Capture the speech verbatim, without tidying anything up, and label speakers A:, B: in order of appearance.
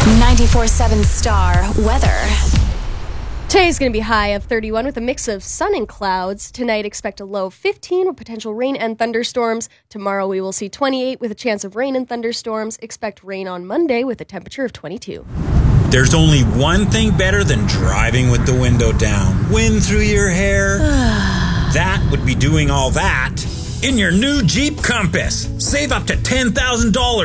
A: ninety-four seven Star Weather.
B: Today's going to be high of thirty-one with a mix of sun and clouds. Tonight, expect a low of fifteen with potential rain and thunderstorms. Tomorrow, we will see twenty-eight with a chance of rain and thunderstorms. Expect rain on Monday with a temperature of twenty-two.
C: There's only one thing better than driving with the window down. Wind through your hair. That would be doing all that in your new Jeep Compass. Save up to ten thousand dollars